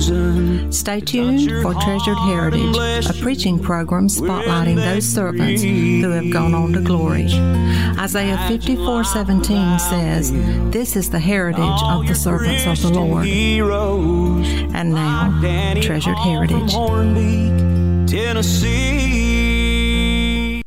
Stay tuned for Treasured Heritage, a preaching program spotlighting those servants who have gone on to glory. Isaiah 54:17 says, "This is the heritage of the servants of the Lord." And now, Treasured Heritage. Tennessee.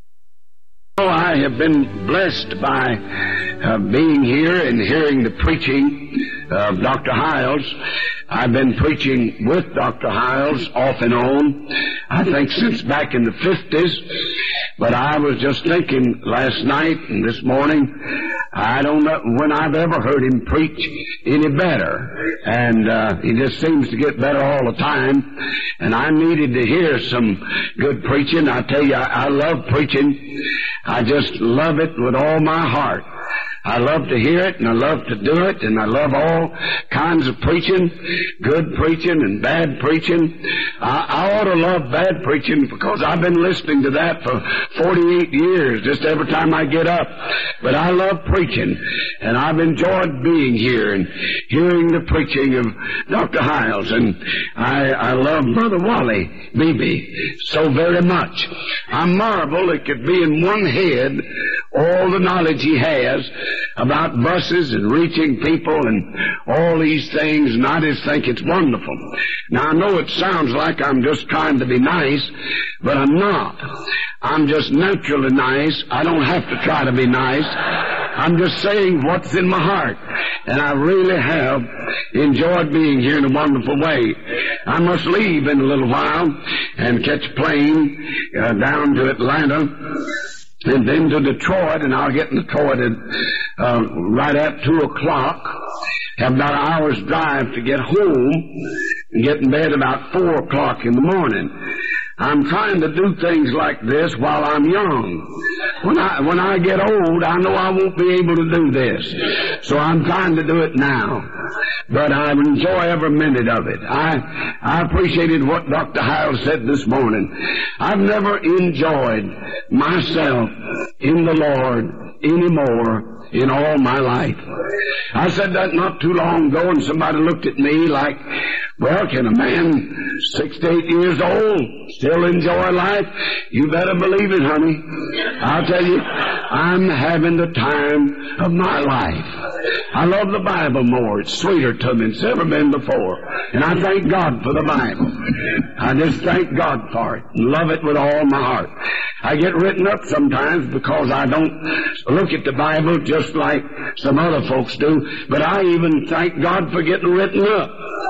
I have been blessed by being here and hearing the preaching of Dr. Hiles. I've been preaching with Dr. Hiles off and on, I think since back in the 50s. But I was just thinking last night and this morning, I don't know when I've ever heard him preach any better. And he just seems to get better all the time. And I needed to hear some good preaching. I tell you, I love preaching. I just love it with all my heart. I love to hear it, and I love to do it, and I love all kinds of preaching, good preaching and bad preaching. I ought to love bad preaching because I've been listening to that for 48 years, just every time I get up. But I love preaching, and I've enjoyed being here and hearing the preaching of Dr. Hiles, and I love Brother Wally Beebe so very much. I marvel it could be in one head all the knowledge he has about buses and reaching people and all these things, and I just think it's wonderful. Now, I know it sounds like I'm just trying to be nice, but I'm not. I'm just naturally nice. I don't have to try to be nice. I'm just saying what's in my heart, and I really have enjoyed being here in a wonderful way. I must leave in a little while and catch a plane down to Atlanta, and then to Detroit, and I'll get in Detroit right at 2 o'clock. Have about an hour's drive to get home and get in bed about 4 o'clock in the morning. I'm trying to do things like this while I'm young. When I get old, I know I won't be able to do this. So I'm trying to do it now. But I enjoy every minute of it. I appreciated what Dr. Hiles said this morning. I've never enjoyed myself in the Lord anymore in all my life. I said that not too long ago, and somebody looked at me like, well, can a man 6 to 8 years old still enjoy life? You better believe it, honey. I'll tell you, I'm having the time of my life. I love the Bible more. It's sweeter to me than it's ever been before. And I thank God for the Bible. I just thank God for it and love it with all my heart. I get written up sometimes because I don't look at the Bible just like some other folks do, but I even thank God for getting written up.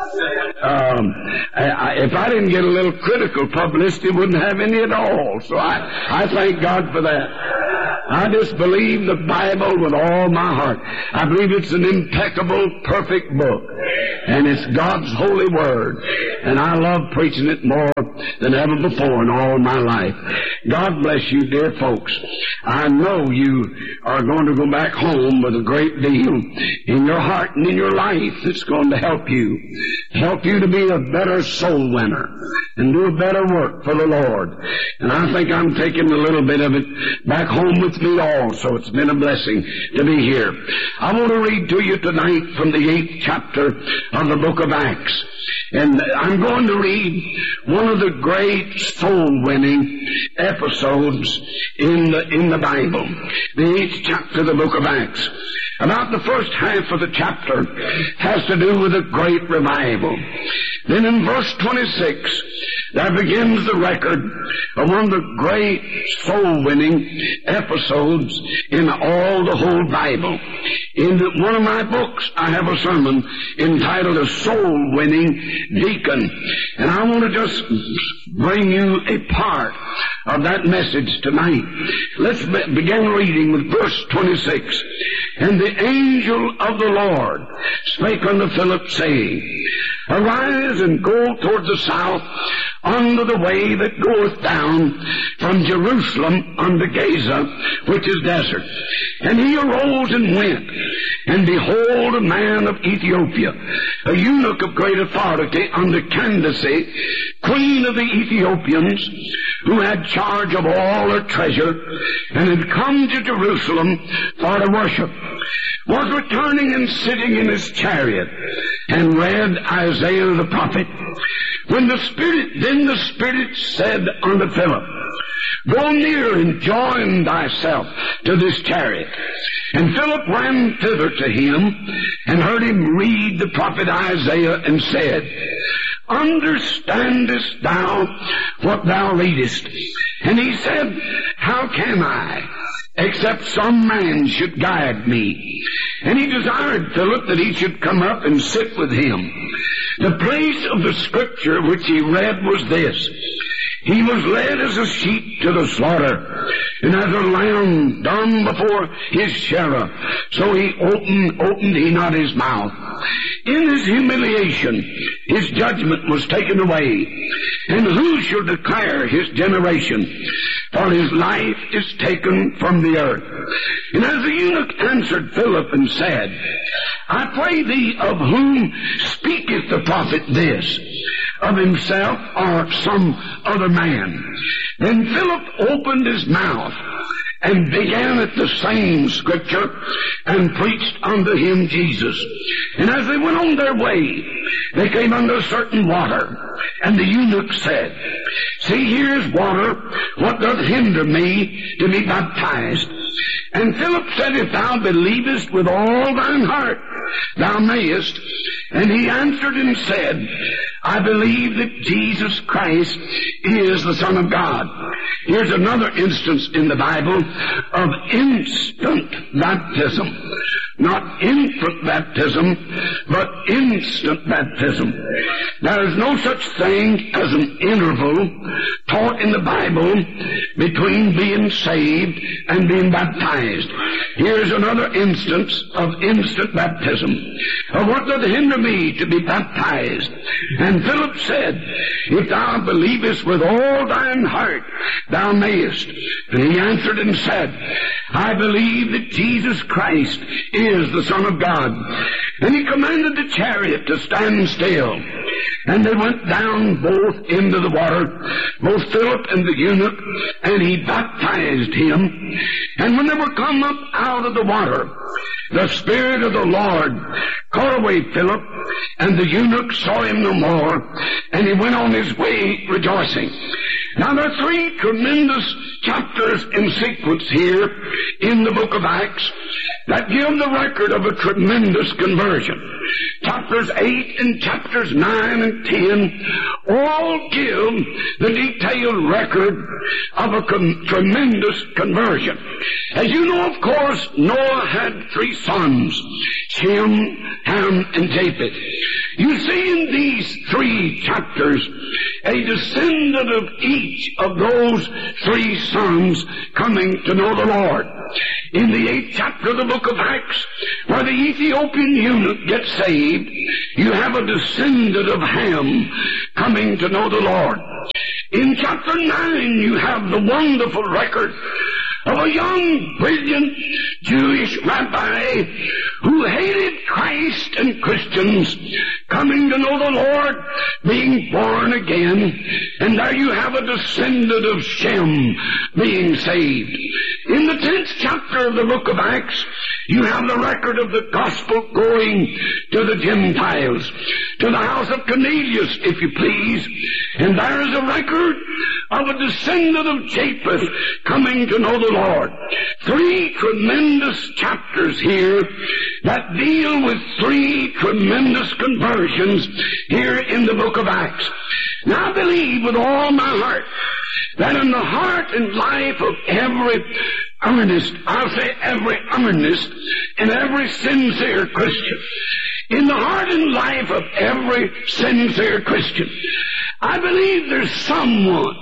If I didn't get a little critical publicity, wouldn't have any at all. So I thank God for that. I just believe the Bible with all my heart. I believe it's an impeccable, perfect book. And it's God's holy word. And I love preaching it more than ever before in all my life. God bless you, dear folks. I know you are going to go back home with a great deal in your heart and in your life that's going to help you to be a better soul winner and do a better work for the Lord. And I think I'm taking a little bit of it back home with me also. It's been a blessing to be here. I want to read to you tonight from the 8th chapter of the book of Acts. And I'm going to read one of the great soul-winning episodes in the Bible. The 8th chapter of the book of Acts. About the first half of the chapter has to do with a great revival. Then in verse 26, there begins the record of one of the great soul-winning episodes in all the whole Bible. In one of my books, I have a sermon entitled A Soul-Winning Deacon. And I want to just bring you a part of that message tonight. Let's begin reading with verse 26. And the angel of the Lord spake unto Philip, saying, Arise and go toward the south unto the way that goeth down from Jerusalem unto Gaza, which is desert. And he arose and went, and behold, a man of Ethiopia, a eunuch of great authority under Candace, queen of the Ethiopians, who had charge of all her treasure, and had come to Jerusalem for to worship. was returning and sitting in his chariot, and read Isaiah the prophet, then the Spirit said unto Philip, Go near and join thyself to this chariot. And Philip ran thither to him, and heard him read the prophet Isaiah, and said, Understandest thou what thou readest? And he said, How can I, except some man should guide me? And he desired Philip that he should come up and sit with him. The place of the scripture which he read was this: He was led as a sheep to the slaughter, and as a lamb dumb before his shearer, so he opened he not his mouth. In his humiliation his judgment was taken away. And who shall declare his generation? For his life is taken from the earth. And as the eunuch answered Philip and said, I pray thee, of whom speaketh the prophet this? Of himself or some other man? Then Philip opened his mouth and began at the same scripture, and preached unto him Jesus. And as they went on their way, they came unto certain water. And the eunuch said, See, here is water. What doth hinder me to be baptized? And Philip said, If thou believest with all thine heart, thou mayest. And he answered and said, I believe that Jesus Christ is the Son of God. Here's another instance in the Bible of instant baptism. Not infant baptism, but instant baptism. There is no such thing as an interval taught in the Bible between being saved and being baptized. Here's another instance of instant baptism. What doth hinder me to be baptized? And Philip said, If thou believest with all thine heart, thou mayest. And he answered and said, I believe that Jesus Christ is the Son of God. And he commanded the chariot to stand still. And they went down both into the water, both Philip and the eunuch, and he baptized him. And when they were come up out of the water, the Spirit of the Lord caught away Philip, and the eunuch saw him no more, and he went on his way rejoicing. Now there are three tremendous chapters in sequence here in the book of Acts that give the record of a tremendous conversion. Chapters 8 and chapters 9 and 10 all give the detailed record of a tremendous conversion. As you know, of course, Noah had three sons, Shem, Ham, and Japheth. You see in these three chapters a descendant of each of those three sons coming to know the Lord. In the 8th chapter of the book of Acts, where the Ethiopian eunuch gets saved, you have a descendant of Ham coming to know the Lord. In chapter 9, you have the wonderful record of a young, brilliant Jewish rabbi who hated Christ and Christians, coming to know the Lord, being born again. And there you have a descendant of Shem being saved. In the 10th chapter of the book of Acts, you have the record of the gospel going to the Gentiles, to the house of Cornelius, if you please. And there is a record of a descendant of Japheth coming to know the Lord. Three tremendous chapters here that deal with three tremendous conversions here in the book of Acts. Now I believe with all my heart that in the heart and life of every earnest, I'll say every earnest and every sincere Christian, in the heart and life of every sincere Christian, I believe there's someone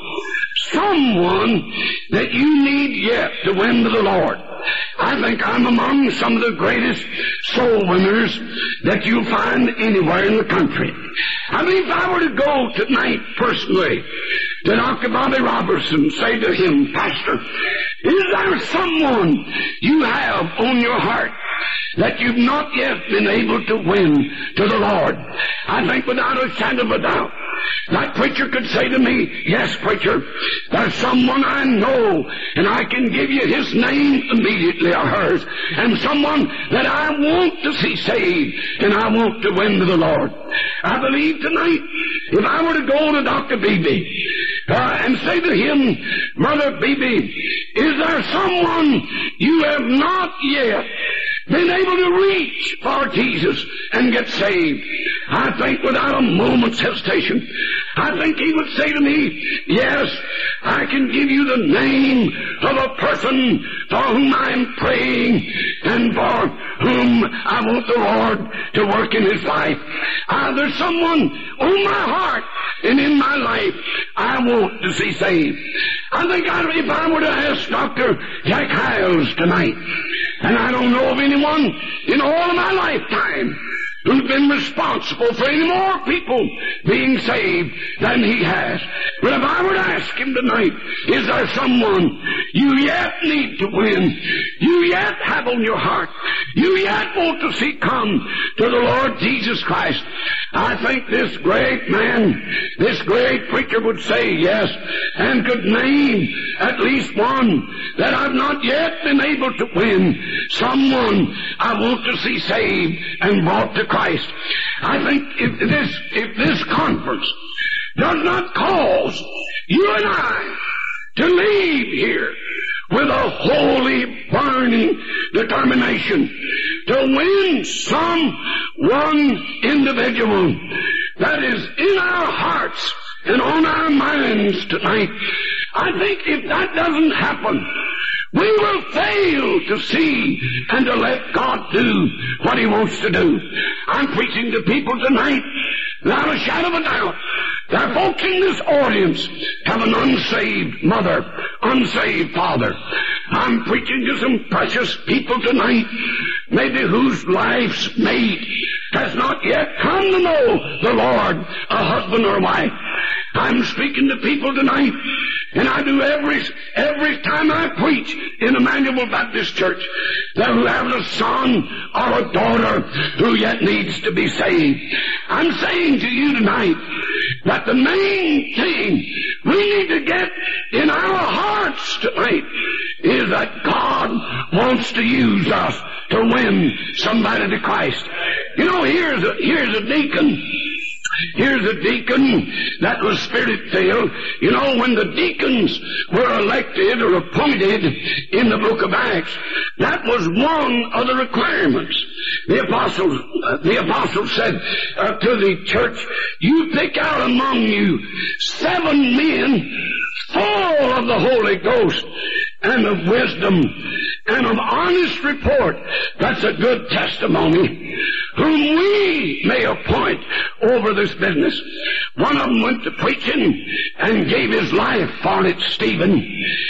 that you need yet to win to the Lord. I think I'm among some of the greatest soul winners that you'll find anywhere in the country. I mean, if I were to go tonight personally to Dr. Bobby Robertson, say to him, Pastor, is there someone you have on your heart that you've not yet been able to win to the Lord? I think without a shadow of a doubt That preacher could say to me, yes, preacher, there's someone I know, and I can give you his name immediately, or hers, and someone that I want to see saved, and I want to win to the Lord. I believe tonight, if I were to go to Dr. Beebe and say to him, Brother Beebe, is there someone you have not yet been able to reach for Jesus and get saved? I think without a moment's hesitation, I think he would say to me, yes, I can give you the name of a person for whom I'm praying and for whom I want the Lord to work in his life. There's someone on my heart and in my life I want to see saved. I think if I were to ask Dr. Jack Hyles tonight, and I don't know of anyone in all of my lifetime who's been responsible for any more people being saved than he has. But if I were to ask him tonight, is there someone you yet need to win, you yet have on your heart, you yet want to see come to the Lord Jesus Christ, I think this great man, this great preacher would say yes, and could name at least one that I've not yet been able to win, someone I want to see saved and brought to Christ. I think if this conference does not cause you and I to leave here with a holy, burning determination to win one individual that is in our hearts and on our minds tonight, I think if that doesn't happen, we will fail to see and to let God do what he wants to do. I'm preaching to people tonight, without a shadow of a doubt, there are folks in this audience have an unsaved mother, unsaved father. I'm preaching to some precious people tonight, maybe whose life's mate has not yet come to know the Lord, a husband or a wife. I'm speaking to people tonight, and I do every time I preach in Emmanuel Baptist Church, that who has a son or a daughter who yet needs to be saved. I'm saying to you tonight that the main thing we need to get in our hearts tonight is that God wants to use us to win somebody to Christ. You know, here's a deacon. Here's a deacon that was Spirit-filled. You know, when the deacons were elected or appointed in the book of Acts, that was one of the requirements. The apostle said to the church, you pick out among you 7 men full of the Holy Ghost and of wisdom and of honest report. That's a good testimony, whom we may appoint over this business. One of them went to preaching and gave his life for it, Stephen.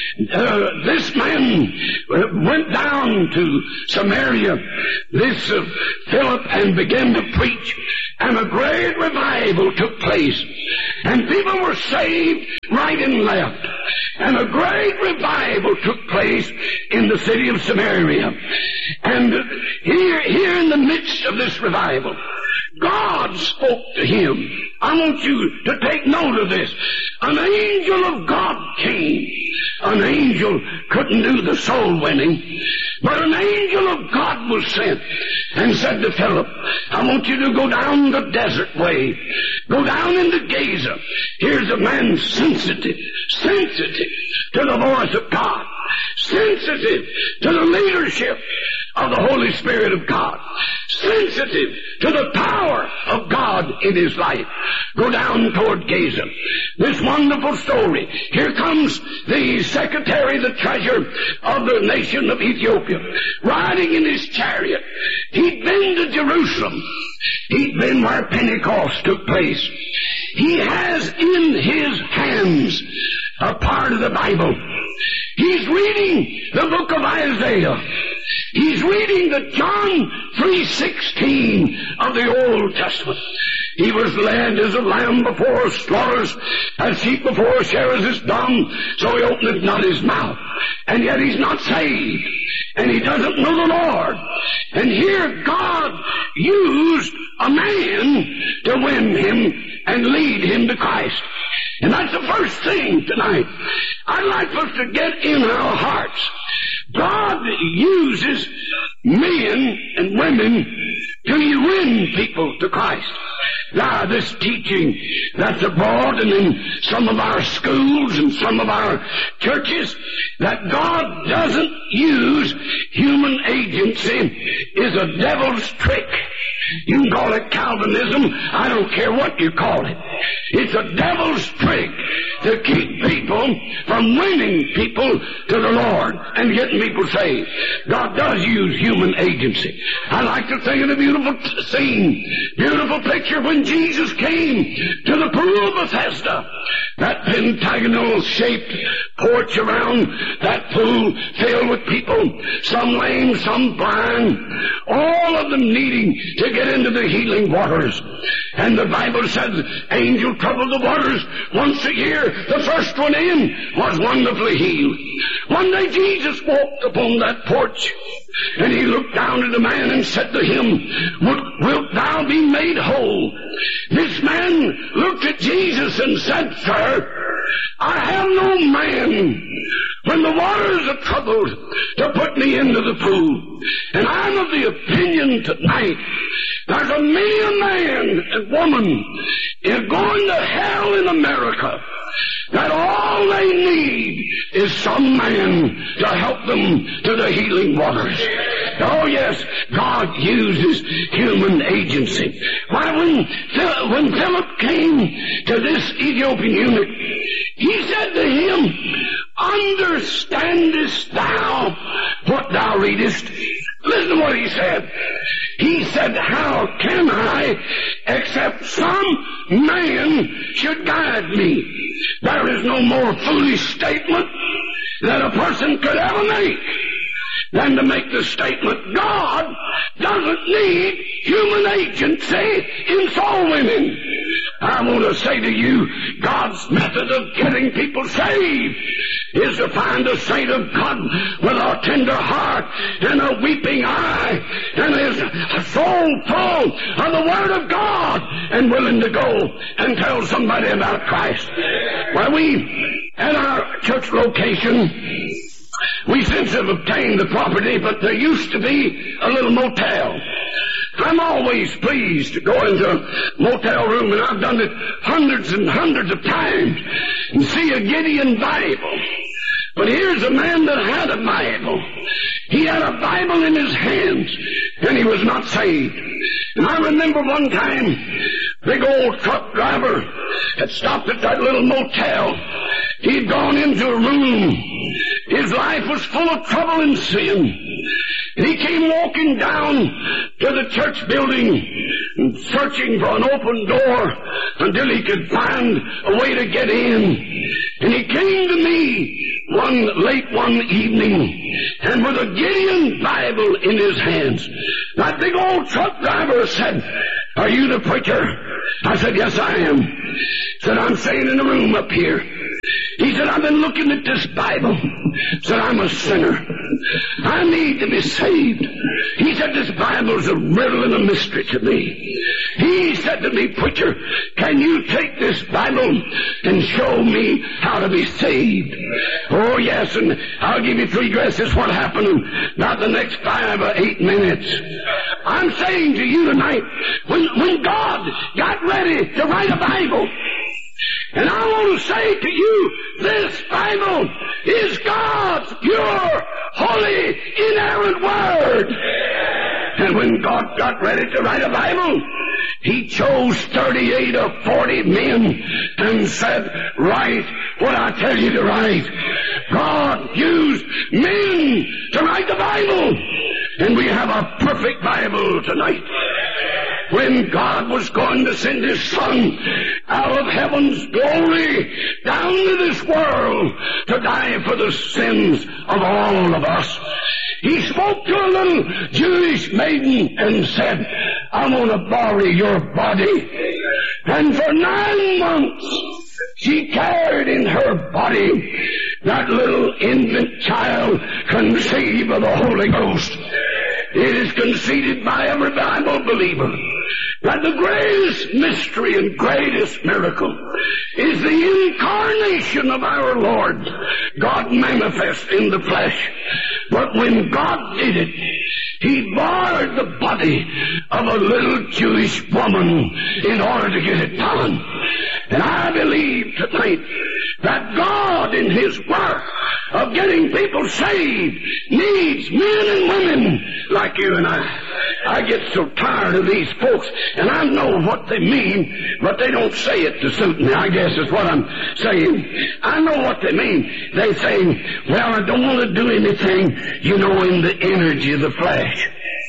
This man went down to Samaria, this Philip, and began to preach, and a great revival took place, and people were saved right and left, and a great revival took place in the city of Samaria. And here in the midst of this revival, God spoke to him. I want you to take note of this. An angel of God came. An angel couldn't do the soul winning, but an angel of God was sent and said to Philip, I want you to go down the desert way. Go down into Gaza. Here's a man sensitive to the voice of God, sensitive to the leadership of the Holy Spirit of God, sensitive to the power of God in his life. Go down toward Gaza. This wonderful story. Here comes the secretary, the treasurer of the nation of Ethiopia, riding in his chariot. He'd been to Jerusalem. He'd been where Pentecost took place. He has in his hands a part of the Bible. He's reading the book of Isaiah. He's reading the John 3:16 of the Old Testament. He was led as a lamb before slaughters, as sheep before shearers is dumb, so he opened not his mouth. And yet he's not saved, and he doesn't know the Lord. And here God used a man to win him and lead him to Christ. And that's the first thing tonight. I'd like us to get in our hearts. God uses men and women to win people to Christ. Now, this teaching that's abroad and in some of our schools and some of our churches, that God doesn't use human agency, is a devil's trick. You can call it Calvinism. I don't care what you call it. It's a devil's trick to keep people from winning people to the Lord and getting people saved. God does use human agency. I like to think of the beautiful scene, beautiful picture when Jesus came to the pool of Bethesda. That pentagonal-shaped porch around that pool filled with people, some lame, some blind, all of them needing to get into the healing waters. And the Bible says, angel troubled the waters once a year. The first one in was wonderfully healed. One day Jesus walked upon that porch, and he looked down at the man and said to him, wilt thou be made whole? This man looked at Jesus and said, Sir, I have no man when the waters are troubled to put me into the pool. And I'm of the opinion tonight there's a million man and woman is going to hell in America, that all they need is some man to help them to the healing waters. Oh yes, God uses human agency. Why, when Philip came to this Ethiopian eunuch, he said to him, understandest thou what thou readest? Listen to what he said. He said, how can I, except some man should guide me? There is no more foolish statement that a person could ever make than to make the statement, God doesn't need human agency in soul winning. I want to say to you, God's method of getting people saved is to find a saint of God with a tender heart and a weeping eye and his soul full of the Word of God and willing to go and tell somebody about Christ. Well, we, at our church location, we since have obtained the property, but there used to be a little motel. I'm always pleased to go into a motel room, and I've done it hundreds and hundreds of times, and see a Gideon Bible. But here's a man that had a Bible. He had a Bible in his hands, and he was not saved. And I remember one time, big old truck driver had stopped at that little motel. He'd gone into a room. His life was full of trouble and sin. And he came walking down to the church building and searching for an open door until he could find a way to get in. And he came to me late one evening, and with a Gideon Bible in his hands. That big old truck driver said, are you the preacher? I said, yes, I am. He said, I'm staying in a room up here. He said, I've been looking at this Bible. He said, I'm a sinner. I need to be saved. He said, this Bible's a riddle and a mystery to me. He said to me, preacher, can you take this Bible and show me how to be saved? Oh, yes, and I'll give you 3 guesses what happened in about the next 5 or 8 minutes. I'm saying to you tonight, when God got ready to write a Bible, and I want to say to you, this Bible is God's pure, holy, inerrant Word. And when God got ready to write a Bible, He chose 38 or 40 men and said, write what I tell you to write. God used men to write the Bible. And we have a perfect Bible tonight. When God was going to send His Son out of heaven's glory down to this world to die for the sins of all of us, He spoke to a little Jewish maiden and said, I'm going to borrow your body And for 9 months, she carried in her body that little infant child conceived of the Holy Ghost. It is conceded by every Bible believer that the greatest mystery and greatest miracle is the incarnation of our Lord, God manifest in the flesh. But when God did it, He borrowed the body of a little Jewish woman in order to get it done. And I believe tonight that God in His work of getting people saved needs men and women like you and I. I get so tired of these folks, and I know what they mean, but they don't say it to suit me, I guess is what I'm saying. I know what they mean. They say, well, I don't want to do anything, in the energy of the flesh.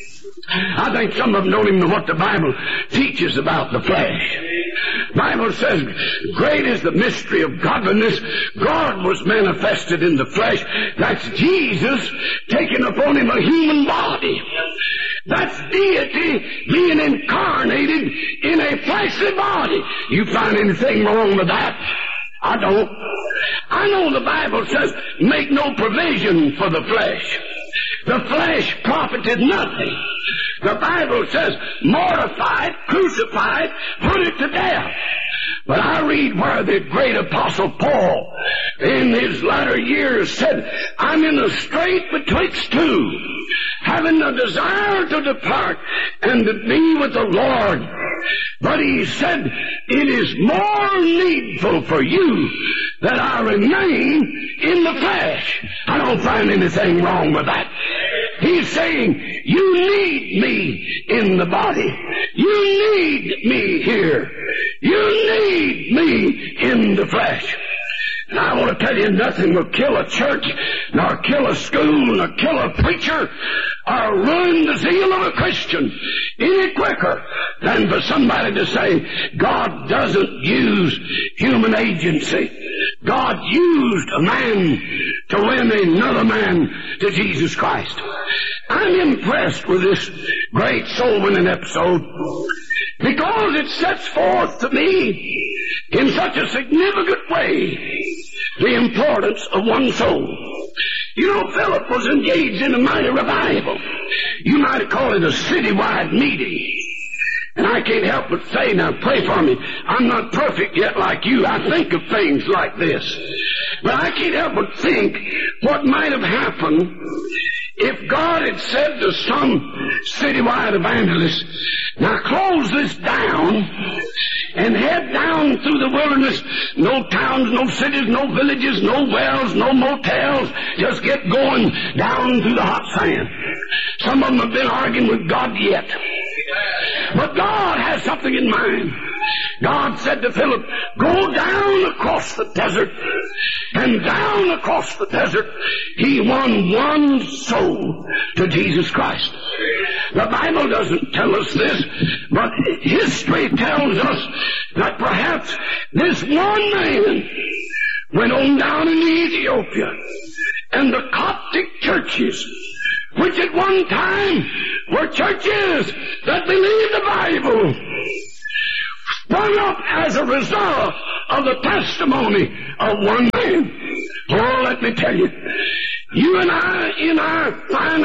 I think some of them don't even know what the Bible teaches about the flesh. The Bible says, great is the mystery of godliness. God was manifested in the flesh. That's Jesus taking upon Him a human body. That's deity being incarnated in a fleshly body. You find anything wrong with that? I don't. I know the Bible says, make no provision for the flesh. The flesh profited nothing. The Bible says, mortified, crucified, put it to death. But I read where the great apostle Paul, in his latter years, said, I'm in a strait betwixt two, having a desire to depart and to be with the Lord. But he said, it is more needful for you that I remain in the flesh. I don't find anything wrong with that. He's saying, you need me in the body. You need me here. You need me in the flesh. And I want to tell you, nothing will kill a church, nor kill a school, nor kill a preacher, or ruin the zeal of a Christian any quicker than for somebody to say, God doesn't use human agency. God used a man to win another man to Jesus Christ. I'm impressed with this great soul-winning episode because it sets forth to me in such a significant way the importance of one soul. Philip was engaged in a mighty revival. You might call it a citywide meeting. And I can't help but say, now pray for me, I'm not perfect yet like you. I think of things like this. But I can't help but think what might have happened if God had said to some citywide evangelist, now close this down and head down through the wilderness. No towns, no cities, no villages, no wells, no motels. Just get going down through the hot sand. Some of them have been arguing with God yet. But God has something in mind. God said to Philip, go down across the desert. And down across the desert, he won one soul to Jesus Christ. The Bible doesn't tell us this, but history tells us that perhaps this one man went on down into Ethiopia, and the Coptic churches, which at one time were churches that believed the Bible, sprung up as a result of the testimony of one man. Oh, let me tell you, you and I, in our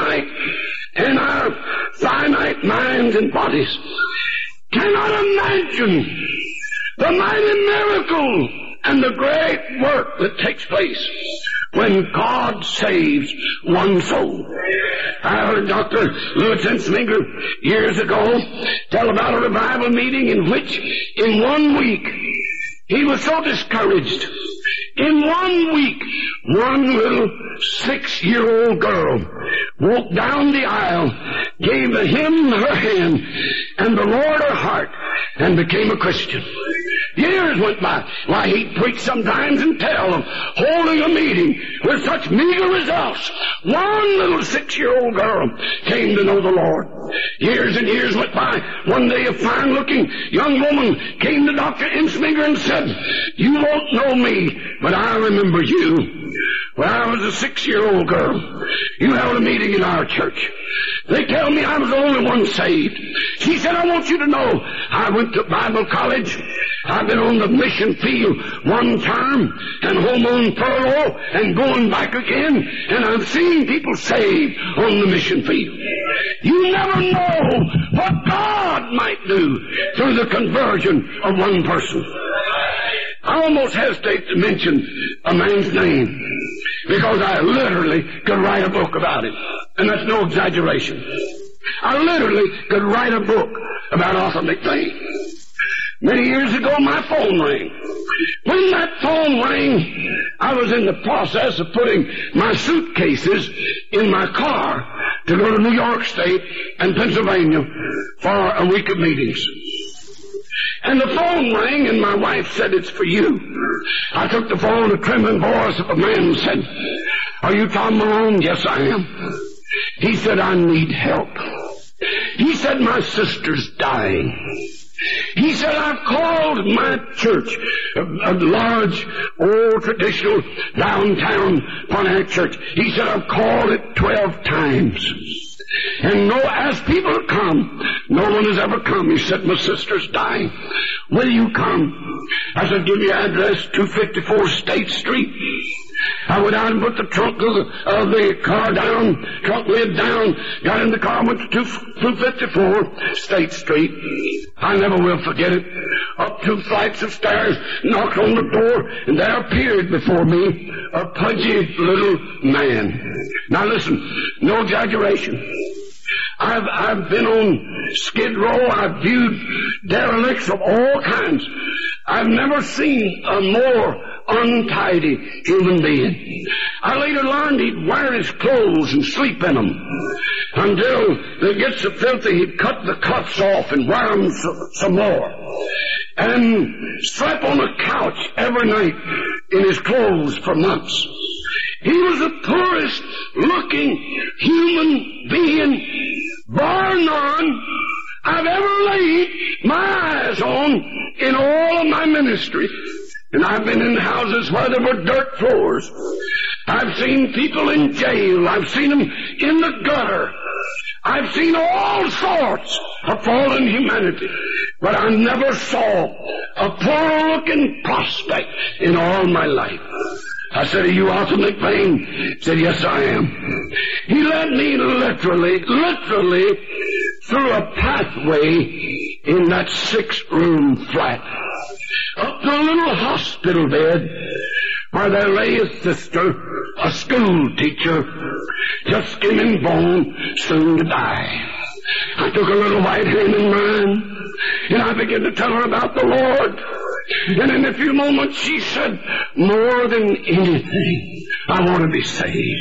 finite minds and bodies, cannot imagine the mighty miracle and the great work that takes place when God saves one soul. I heard Dr. Louis Ensminger years ago tell about a revival meeting in which in 1 week he was so discouraged. In 1 week, one little 6-year-old girl walked down the aisle, gave him her hand and the Lord her heart, and became a Christian. Years went by. Why, he'd preach sometimes and tell of holding a meeting with such meager results. One little 6-year-old girl came to know the Lord. Years and years went by. One day a fine-looking young woman came to Dr. Ensminger and said, you won't know me, but I remember you. When I was a 6-year-old girl, you held a meeting in our church. They tell me I was the only one saved. She said, I want you to know I went to Bible college. I've been on the mission field one term and home on furlough and going back again, and I've seen people saved on the mission field. You never know what God might do through the conversion of one person. I almost hesitate to mention a man's name because I literally could write a book about it, and that's no exaggeration. I literally could write a book about Arthur McVane. Many years ago, my phone rang. When that phone rang, I was in the process of putting my suitcases in my car to go to New York State and Pennsylvania for a week of meetings. And the phone rang, and my wife said, "It's for you." I took the phone, the trembling voice of a man, and said, "Are you Tom Malone?" "Yes, I am." He said, "I need help." He said, "My sister's dying." He said, "I've called my church, a large, old, traditional, downtown Pontiac church." He said, "I've called it 12 times. And as people come, no one has ever come." He said, "My sister's dying. Will you come?" I said, "Give me your address, 254 State Street." I went out and put the trunk of the car down, trunk lid down, got in the car, went to 254 State Street. I never will forget it. Up 2 flights of stairs, knocked on the door, and there appeared before me a pudgy little man. Now listen, no exaggeration. I've been on Skid Row. I've viewed derelicts of all kinds. I've never seen a more untidy human being. I later learned he'd wear his clothes and sleep in them until they get so filthy he'd cut the cuffs off and wear them some more, and slept on a couch every night in his clothes for months. He was the poorest looking human being, bar none, I've ever laid my eyes on in all of my ministry. And I've been in houses where there were dirt floors. I've seen people in jail. I've seen them in the gutter. I've seen all sorts of fallen humanity. But I never saw a poor-looking prospect in all my life. I said, "Are you Arthur McVane?" He said, "Yes, I am." He led me literally through a pathway in that 6-room flat, up to a little hospital bed where there lay a sister, a school teacher, just skin and bone, soon to die. I took a little white hand in mine, and I began to tell her about the Lord. And in a few moments she said, "More than anything, I want to be saved."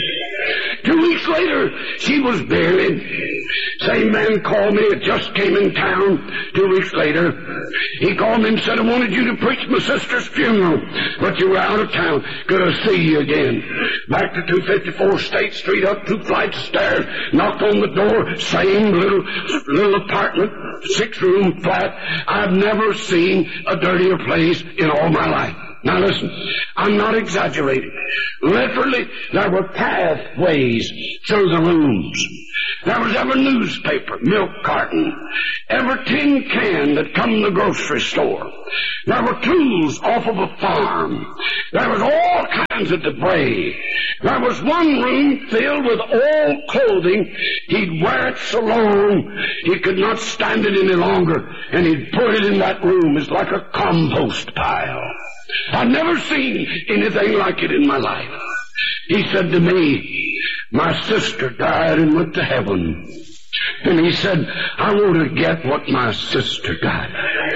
2 weeks later, she was buried. Same man called me, it just came in town 2 weeks later. He called me and said, "I wanted you to preach my sister's funeral, but you were out of town. Good to see you again." Back to 254 State Street, up 2 flights of stairs, knocked on the door, same little apartment, 6-room flat. I've never seen a dirtier place in all my life. Now listen, I'm not exaggerating. Literally, there were pathways through the rooms. There was every newspaper, milk carton, every tin can that come in the grocery store. There were tools off of a farm. There was all kinds of debris. There was one room filled with old clothing. He'd wear it so long he could not stand it any longer, and he'd put it in that room. It's like a compost pile. I've never seen anything like it in my life. He said to me, "My sister died and went to heaven." And he said, "I want to get what my sister got."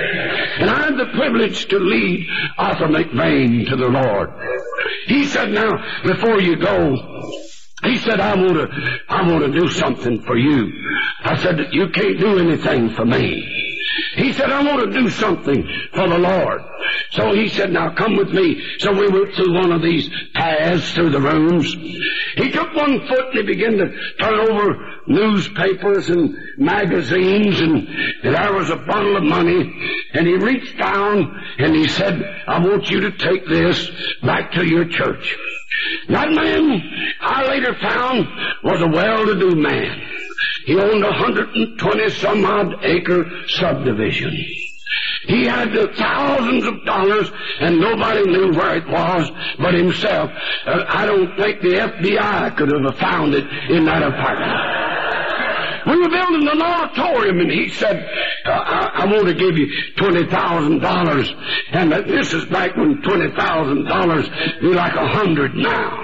And I had the privilege to lead Arthur McVane to the Lord. He said, "Now, before you go," he said, I want to do something for you." I said, "You can't do anything for me." He said, "I want to do something for the Lord." So he said, "Now come with me." So we went through one of these paths through the rooms. He took one foot and he began to turn over newspapers and magazines, and there was a bundle of money. And he reached down and he said, "I want you to take this back to your church." That man, I later found, was a well-to-do man. He owned 120 some odd acre subdivision. He had thousands of dollars, and nobody knew where it was but himself. I don't think the FBI could have found it in that apartment. We were building an auditorium, and he said, I want to give you $20,000. And this is back when $20,000 be like 100 now.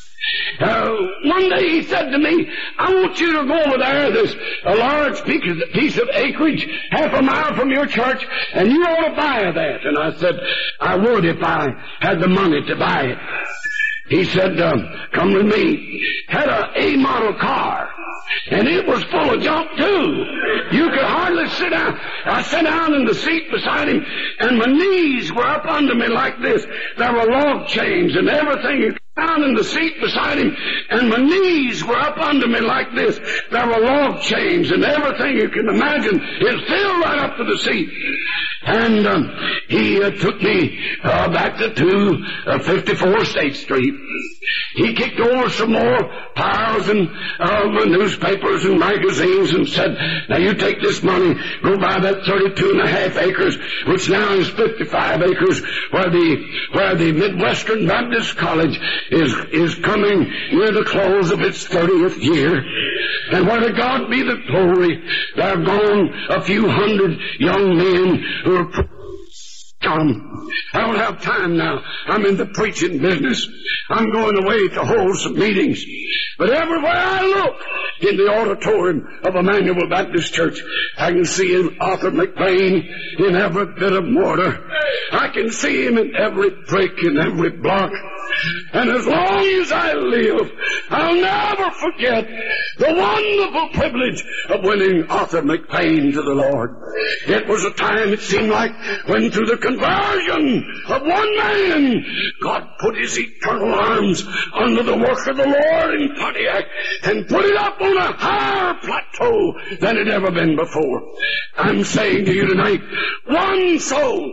One day he said to me, I want you to go over there. There's a large piece of acreage, half a mile from your church, and you ought to buy that. And I said, I would if I had the money to buy it. He said, come with me. Had a A-model car, and it was full of junk, too. You could hardly sit down. I sat down in the seat beside him, and my knees were up under me like this. There were log chains and everything. Down in the seat beside him, and my knees were up under me like this. There were log chains and everything you can imagine. It filled right up to the seat. And he took me back to 254 State Street. He kicked over some more piles and newspapers and magazines and said, now you take this money, go buy that 32.5 acres, which now is 55 acres, where the Midwestern Baptist College is coming near the close of its 30th year. And where to God be the glory, there have gone a few hundred young men who are come. I don't have time now. I'm in the preaching business. I'm going away to hold some meetings. But everywhere I look in the auditorium of Emmanuel Baptist Church, I can see Arthur McLean in every bit of mortar. I can see him in every brick, in every block. And as long as I live, I'll never forget the wonderful privilege of winning Arthur McLean to the Lord. It was a time, it seemed like, when through the conversion of one man, God put his eternal arms under the work of the Lord in Pontiac and put it up on a higher plateau than it ever been before. I'm saying to you tonight, one soul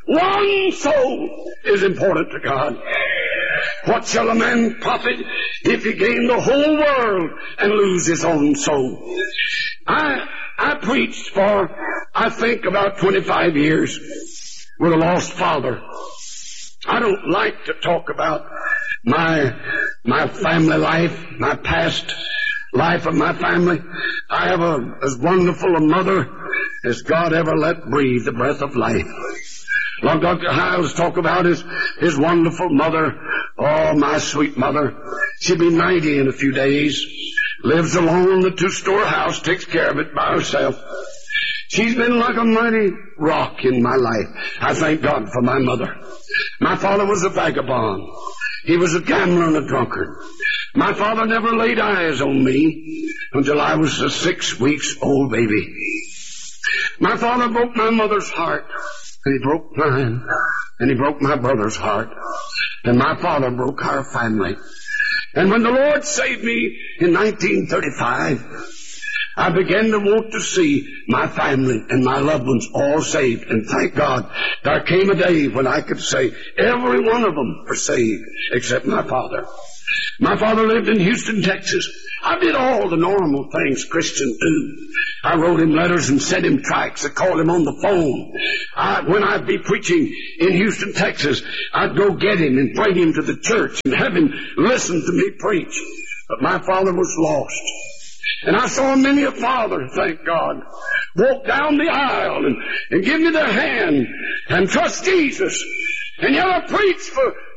is important to God. What shall a man profit if he gain the whole world and lose his own soul? I preached for, I think, about 25 years with a lost father. I don't like to talk about my family life, my past life of my family. I have as wonderful a mother as God ever let breathe the breath of life. Like Dr. Hiles talk about his wonderful mother. Oh, my sweet mother. She'll be 90 in a few days. Lives alone in the 2-store house, takes care of it by herself. She's been like a mighty rock in my life. I thank God for my mother. My father was a vagabond. He was a gambler and a drunkard. My father never laid eyes on me until I was a 6 weeks old baby. My father broke my mother's heart, and he broke mine, and he broke my brother's heart, and my father broke our family. And when the Lord saved me in 1935, I began to want to see my family and my loved ones all saved. And thank God, there came a day when I could say every one of them are saved except my father. My father lived in Houston, Texas. I did all the normal things Christians do. I wrote him letters and sent him tracts. I called him on the phone. When I'd be preaching in Houston, Texas, I'd go get him and bring him to the church and have him listen to me preach. But my father was lost. And I saw many a father, thank God, walk down the aisle and give me their hand and trust Jesus. And yet I preached for